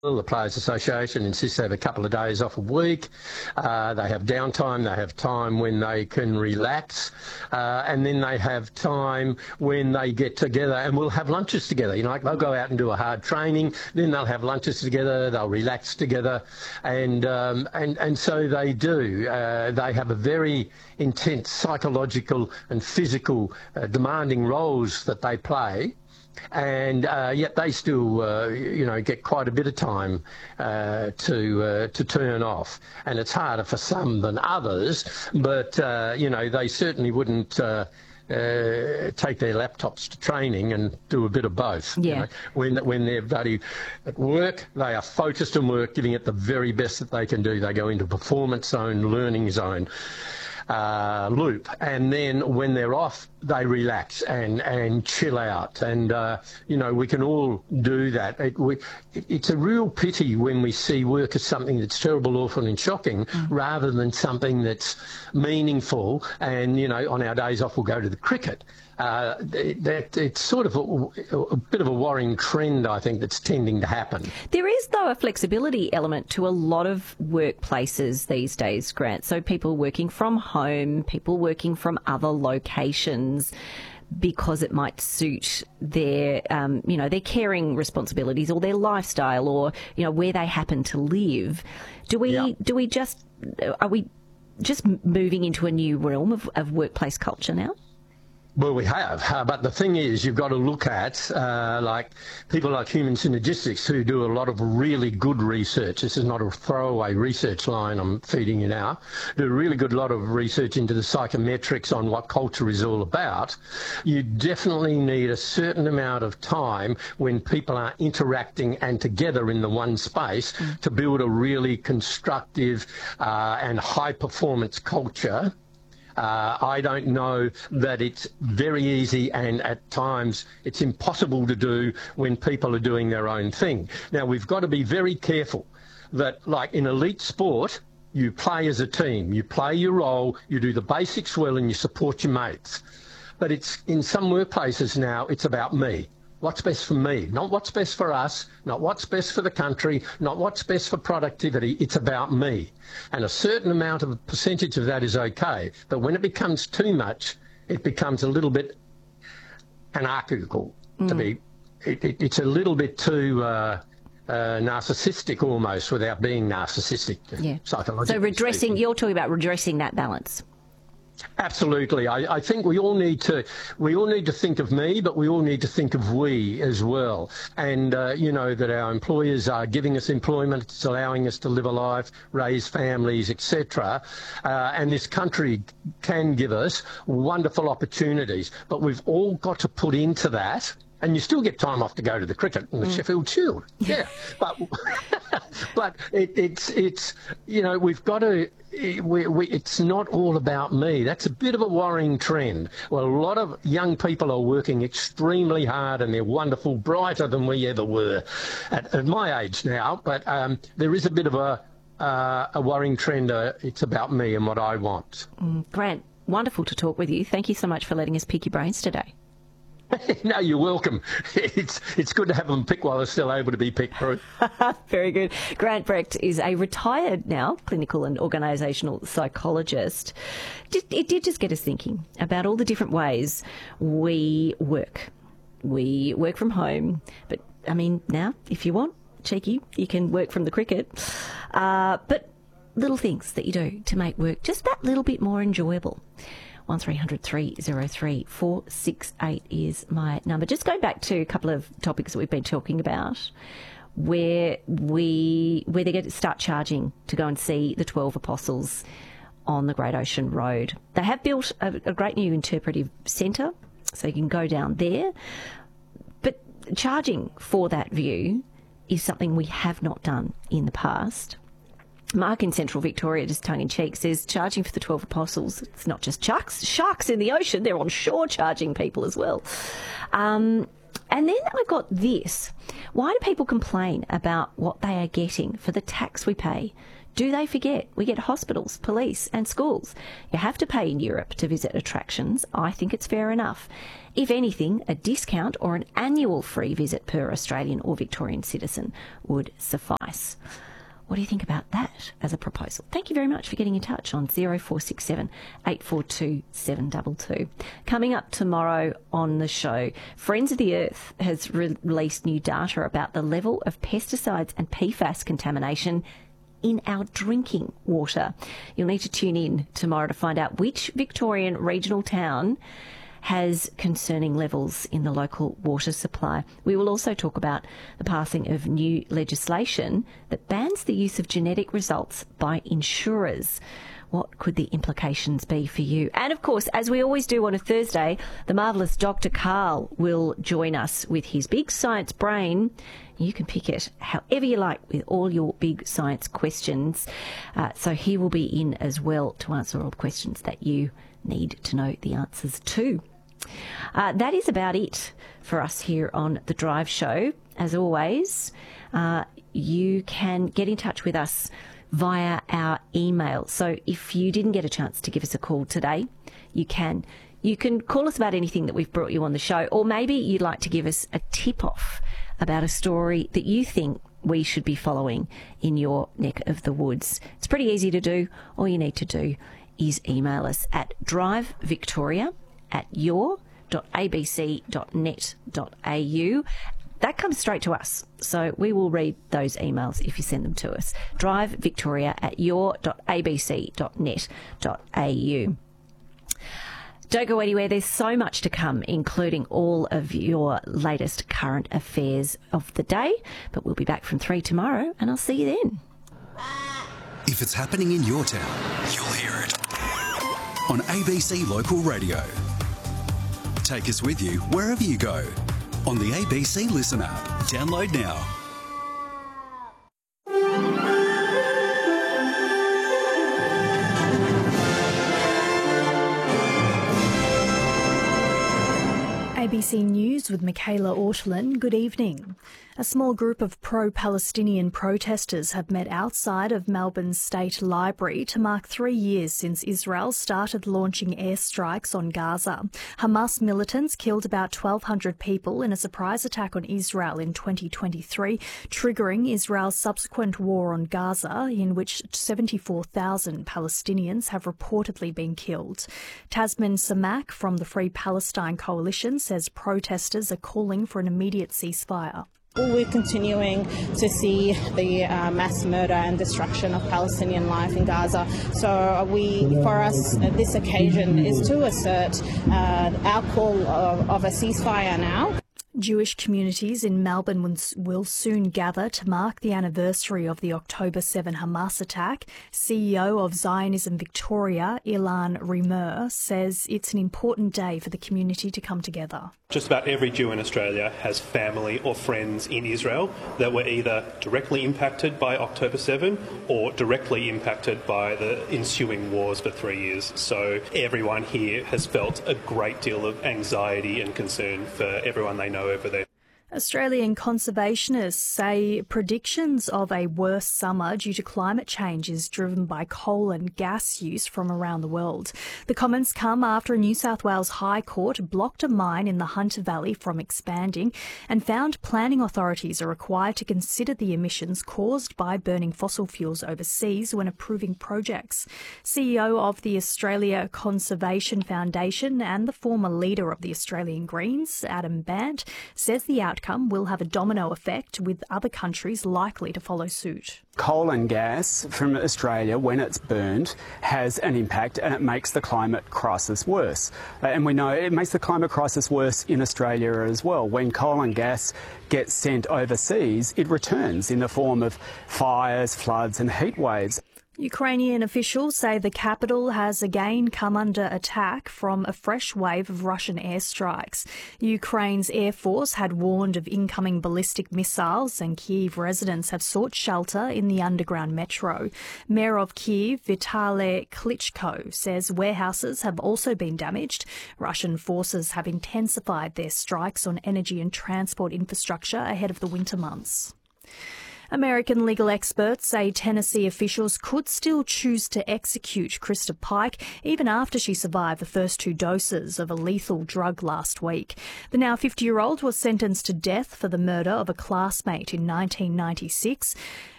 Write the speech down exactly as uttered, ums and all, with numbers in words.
The Players Association insists they have a couple of days off a week. Uh, they have downtime. They have time when they can relax. Uh, and then they have time when they get together and we'll have lunches together. You know, like they'll go out and do a hard training. Then they'll have lunches together. They'll relax together. And, um, and, and so they do. Uh, they have a very intense psychological and physical uh, demanding roles that they play. And uh, yet they still, uh, you know, get quite a bit of time uh, to uh, to turn off. And it's harder for some than others, but, uh, you know, they certainly wouldn't uh, uh, take their laptops to training and do a bit of both. Yeah. You know? When, when they're bloody at work, they are focused on work, giving it the very best that they can do. They go into performance zone, learning zone. Uh, loop, and then when they're off they relax and and chill out, and uh, you know, we can all do that. It, we, it, it's a real pity when we see work as something that's terrible, awful and shocking mm. rather than something that's meaningful. And you know, on our days off we'll go to the cricket. Uh, that it's sort of a, a bit of a worrying trend, I think, that's tending to happen. There is, though, a flexibility element to a lot of workplaces these days, Grant. So people working from home, people working from other locations, because it might suit their, um, you know, their caring responsibilities or their lifestyle, or you know, where they happen to live. Do we? Yeah. Do we just? Are we just moving into a new realm of, of workplace culture now? Well, we have, uh, but the thing is, you've got to look at uh, like people like Human Synergistics, who do a lot of really good research. This is not a throwaway research line I'm feeding you now. Do a really good lot of research into the psychometrics on what culture is all about. You definitely need a certain amount of time when people are interacting and together in the one space mm. to build a really constructive uh, and high-performance culture. Uh, I don't know that it's very easy, and at times it's impossible to do when people are doing their own thing. Now, we've got to be very careful that, like in elite sport, you play as a team, you play your role, you do the basics well and you support your mates. But it's in some workplaces now, it's about me. What's best for me, not what's best for us, not what's best for the country, not what's best for productivity. It's about me. And a certain amount of percentage of that is okay. But when it becomes too much, it becomes a little bit anarchical mm. to be. It, it, it's a little bit too uh, uh, narcissistic almost, without being narcissistic. Yeah. Psychologically. So redressing, speaking. You're talking about redressing that balance. Absolutely. I, I think we all need to we all need to think of me, but we all need to think of we as well. And, uh, you know, that our employers are giving us employment, it's allowing us to live a life, raise families, et cetera. Uh, and this country can give us wonderful opportunities, but we've all got to put into that. And you still get time off to go to the cricket and the mm. Sheffield Shield. Yeah, but but it, it's it's you know, we've got to. It, we, we, it's not all about me. That's a bit of a worrying trend. Well, a lot of young people are working extremely hard and they're wonderful, brighter than we ever were at, at my age now. But um, there is a bit of a uh, a worrying trend. Uh, it's about me and what I want. Mm. Grant, wonderful to talk with you. Thank you so much for letting us pick your brains today. No, you're welcome. It's it's good to have them picked while they're still able to be picked through. Very good. Grant Brecht is a retired now clinical and organisational psychologist. It did just get us thinking about all the different ways we work. We work from home, but I mean, now, if you want, cheeky, you can work from the cricket. Uh, but little things that you do to make work just that little bit more enjoyable. one three hundred three oh three four six eight is my number. Just going back to a couple of topics that we've been talking about, where we where they get to start charging to go and see the twelve Apostles on the Great Ocean Road. They have built a, a great new interpretive centre, so you can go down there. But charging for that view is something we have not done in the past. Mark in Central Victoria, just tongue-in-cheek, says charging for the twelve Apostles, it's not just sharks, sharks in the ocean, they're on shore charging people as well. Um, and then I got this. Why do people complain about what they are getting for the tax we pay Do they forget? We get hospitals, police and schools. You have to pay in Europe to visit attractions. I think it's fair enough. If anything, a discount or an annual free visit per Australian or Victorian citizen would suffice. What do you think about that as a proposal? Thank you very much for getting in touch on zero four six seven, eight four two, seven two two. Coming up tomorrow on the show, Friends of the Earth has re- released new data about the level of pesticides and P FAS contamination in our drinking water. You'll need to tune in tomorrow to find out which Victorian regional town has concerning levels in the local water supply. We will also talk about the passing of new legislation that bans the use of genetic results by insurers. What could the implications be for you? And of course, as we always do on a Thursday, the marvellous Doctor Karl will join us with his big science brain. You can pick it however you like with all your big science questions. Uh, so he will be in as well to answer all the questions that you need to know the answers to. Uh, that is about it for us here on The Drive Show. As always, uh, you can get in touch with us via our email. So if you didn't get a chance to give us a call today, you can. You can call us about anything that we've brought you on the show, or maybe you'd like to give us a tip-off about a story that you think we should be following in your neck of the woods. It's pretty easy to do. All you need to do is email us at drivevictoria at your dot a b c dot net dot a u. That comes straight to us, so we will read those emails if you send them to us. drivevictoria at your dot a b c dot net dot a u. Don't go anywhere. There's so much to come, including all of your latest current affairs of the day. But we'll be back from three tomorrow, and I'll see you then. If it's happening in your town, you'll hear it on A B C Local Radio. Take us with you wherever you go on the A B C Listen app. Download now. A B C News with Michaela Ortolin. Good evening. A small group of pro-Palestinian protesters have met outside of Melbourne's State Library to mark three years since Israel started launching airstrikes on Gaza. Hamas militants killed about twelve hundred people in a surprise attack on Israel in twenty twenty-three, triggering Israel's subsequent war on Gaza, in which seventy-four thousand Palestinians have reportedly been killed. Tasmin Samak from the Free Palestine Coalition says protesters are calling for an immediate ceasefire. We're continuing to see the uh, mass murder and destruction of Palestinian life in Gaza. So we, for us, uh, this occasion is to assert uh, our call of, of a ceasefire now. Jewish communities in Melbourne will soon gather to mark the anniversary of the October seventh Hamas attack. C E O of Zionism Victoria, Ilan Rimer, says it's an important day for the community to come together. Just about every Jew in Australia has family or friends in Israel that were either directly impacted by October seventh or directly impacted by the ensuing wars for three years. So everyone here has felt a great deal of anxiety and concern for everyone they know over there. Australian conservationists say predictions of a worse summer due to climate change is driven by coal and gas use from around the world. The comments come after a New South Wales High Court blocked a mine in the Hunter Valley from expanding and found planning authorities are required to consider the emissions caused by burning fossil fuels overseas when approving projects. C E O of the Australia Conservation Foundation and the former leader of the Australian Greens, Adam Bandt, says the outcome will have a domino effect with other countries likely to follow suit. Coal and gas from Australia, when it's burned, has an impact and it makes the climate crisis worse. And we know it makes the climate crisis worse in Australia as well. When coal and gas gets sent overseas, it returns in the form of fires, floods and heat waves. Ukrainian officials say the capital has again come under attack from a fresh wave of Russian airstrikes. Ukraine's Air Force had warned of incoming ballistic missiles and Kyiv residents have sought shelter in the underground metro. Mayor of Kyiv, Vitaly Klitschko, says warehouses have also been damaged. Russian forces have intensified their strikes on energy and transport infrastructure ahead of the winter months. American legal experts say Tennessee officials could still choose to execute Krista Pike even after she survived the first two doses of a lethal drug last week. The now fifty-year-old was sentenced to death for the murder of a classmate in nineteen ninety-six.